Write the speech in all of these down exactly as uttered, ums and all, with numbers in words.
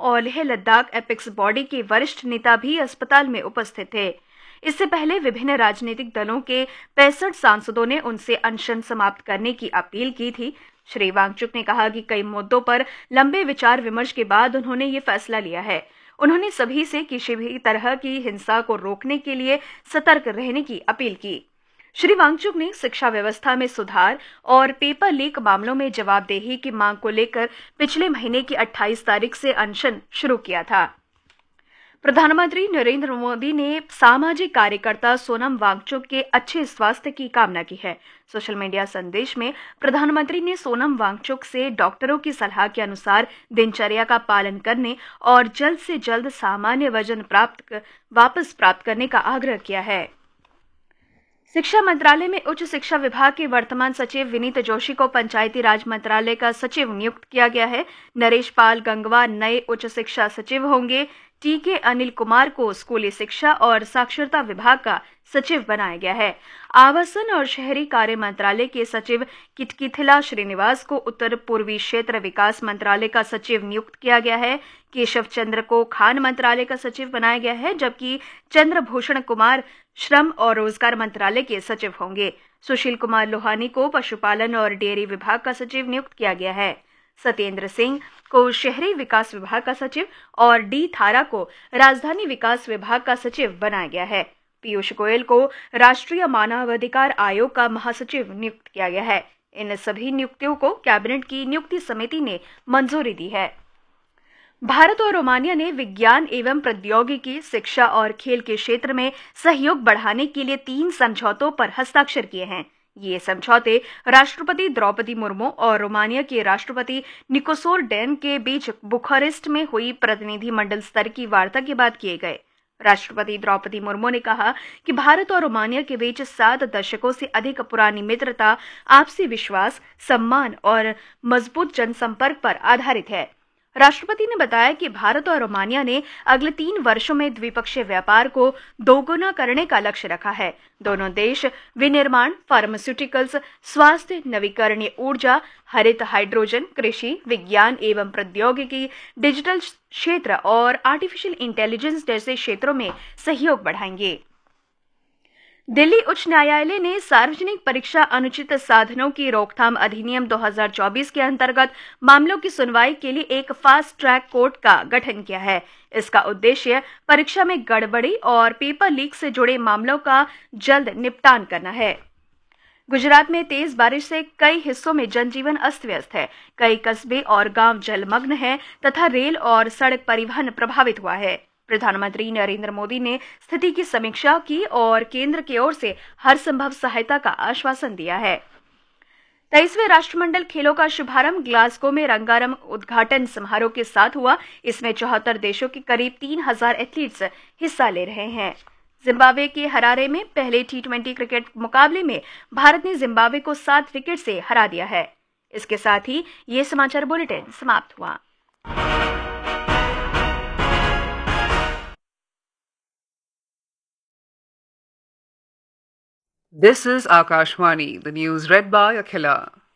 और Leh Ladakh apex body के वरिष्ठ नेता भी अस्पताल में उपस्थित थे। इससे पहले विभिन्न राजनीतिक दलों के पैंसठ सांसदों ने उनसे अनशन समाप्त करने की अपील की थी। श्री वांगचुक ने कहा कि कई मुद्दों पर लंबे विचार विमर्श के बाद उन्होंने ये फैसला लिया है। उन्होंने सभी से किसी भी तरह की हिंसा को रोकने के लिए सतर्क रहने की अपील की। श्री वांगचुक ने शिक्षा व्यवस्था में सुधार और पेपर लीक मामलों में जवाबदेही की मांग को लेकर पिछले महीने की अट्ठाईस तारीख से अनशन शुरू किया था। प्रधानमंत्री नरेंद्र मोदी ने सामाजिक कार्यकर्ता सोनम वांगचुक के अच्छे स्वास्थ्य की कामना की है। सोशल मीडिया संदेश में प्रधानमंत्री ने सोनम वांगचुक से डॉक्टरों की सलाह के अनुसार दिनचर्या का पालन करने और जल्द से जल्द सामान्य वजन प्राप्त वापस प्राप्त करने का आग्रह किया है। शिक्षा मंत्रालय में उच्च शिक्षा विभाग के वर्तमान सचिव विनीत जोशी को पंचायती राज मंत्रालय का सचिव नियुक्त किया गया है। नरेश पाल गंगवा नए उच्च शिक्षा सचिव होंगे। टी के अनिल कुमार को स्कूली शिक्षा और साक्षरता विभाग का सचिव बनाया गया है। आवासन और शहरी कार्य मंत्रालय के सचिव किटकिथिला श्रीनिवास को उत्तर पूर्वी क्षेत्र विकास मंत्रालय का सचिव नियुक्त किया गया है। केशव चंद्र को खान मंत्रालय का सचिव बनाया गया है, जबकि चंद्रभूषण कुमार श्रम और रोजगार मंत्रालय के सचिव होंगे। सुशील कुमार लोहानी को पशुपालन और डेयरी विभाग का सचिव नियुक्त किया गया है। सत्येंद्र सिंह को शहरी विकास विभाग का सचिव और डी थारा को राजधानी विकास विभाग का सचिव बनाया गया है। पीयूष गोयल को राष्ट्रीय मानवाधिकार आयोग का महासचिव नियुक्त किया गया है। इन सभी नियुक्तियों को कैबिनेट की नियुक्ति समिति ने मंजूरी दी है। भारत और रोमानिया ने विज्ञान एवं प्रौद्योगिकी, शिक्षा और खेल के क्षेत्र में सहयोग बढ़ाने के लिए तीन समझौतों पर हस्ताक्षर किए हैं। ये समझौते राष्ट्रपति द्रौपदी मुर्मू और रोमानिया के राष्ट्रपति निकोसोर डैन के बीच बुखारेस्ट में हुई प्रतिनिधिमंडल स्तर की वार्ता के बाद किए गए। राष्ट्रपति द्रौपदी मुर्मू ने कहा कि भारत और रोमानिया के बीच सात दशकों से अधिक पुरानी मित्रता, आपसी विश्वास, सम्मान और मजबूत जनसंपर्क पर आधारित है। राष्ट्रपति ने बताया कि भारत और रोमानिया ने अगले तीन वर्षों में द्विपक्षीय व्यापार को दोगुना करने का लक्ष्य रखा है। दोनों देश विनिर्माण, फार्मास्यूटिकल्स, स्वास्थ्य, नवीकरणीय ऊर्जा, हरित हाइड्रोजन, कृषि, विज्ञान एवं प्रौद्योगिकी, डिजिटल क्षेत्र और आर्टिफिशियल इंटेलिजेंस जैसे क्षेत्रों में सहयोग बढ़ाएंगे। दिल्ली उच्च न्यायालय ने सार्वजनिक परीक्षा अनुचित साधनों की रोकथाम अधिनियम दो हज़ार चौबीस के अंतर्गत मामलों की सुनवाई के लिए एक फास्ट ट्रैक कोर्ट का गठन किया है। इसका उद्देश्य परीक्षा में गड़बड़ी और पेपर लीक से जुड़े मामलों का जल्द निपटान करना है। गुजरात में तेज बारिश से कई हिस्सों में जनजीवन अस्त व्यस्त है। कई कस्बे और गांव जलमग्न हैं तथा रेल और सड़क परिवहन प्रभावित हुआ है। प्रधानमंत्री नरेंद्र मोदी ने स्थिति की समीक्षा की और केंद्र की ओर से हर संभव सहायता का आश्वासन दिया है। तेईसवें राष्ट्रमंडल खेलों का शुभारंभ ग्लासगो में रंगारंग उद्घाटन समारोह के साथ हुआ। इसमें चौहत्तर देशों के करीब तीन हजार एथलीट्स हिस्सा ले रहे हैं। जिम्बाब्वे के हरारे में पहले टी ट्वेंटी क्रिकेट मुकाबले में भारत ने जिम्बाब्वे को सात विकेट से हरा दिया है। इसके साथ ही ये समाचार बुलेटिन समाप्त हुआ। This is Akashvani, the news read by Akhila.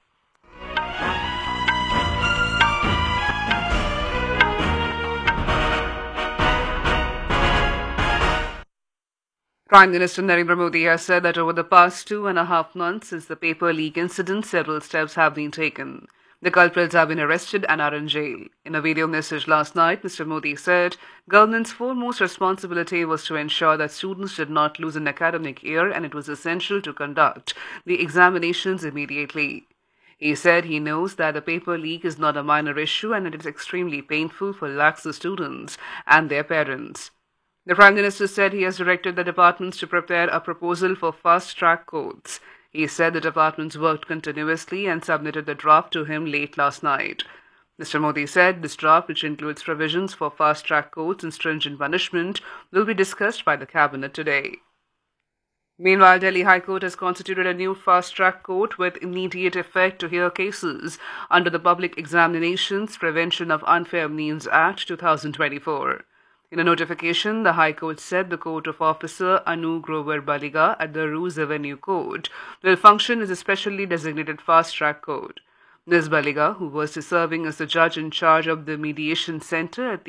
Prime Minister Narendra Modi has said that over the past two and a half months since the paper leak incident, several steps have been taken. The culprits have been arrested and are in jail. In a video message last night, Mister Modi said government's foremost responsibility was to ensure that students did not lose an academic year and it was essential to conduct the examinations immediately. He said he knows that the paper leak is not a minor issue and it is extremely painful for lakhs of students and their parents. The Prime Minister said he has directed the departments to prepare a proposal for fast-track courts. He said the departments worked continuously and submitted the draft to him late last night. Mister Modi said this draft, which includes provisions for fast-track courts and stringent punishment, will be discussed by the cabinet today. Meanwhile, Delhi High Court has constituted a new fast-track court with immediate effect to hear cases under the Public Examinations Prevention of Unfair Means Act two thousand twenty-four. In a notification, the High Court said the Court of Officer Anu Grover Baliga at the Roos Avenue Court will function as a specially designated fast-track court. Miz Baliga, who was serving as the judge in charge of the mediation center at the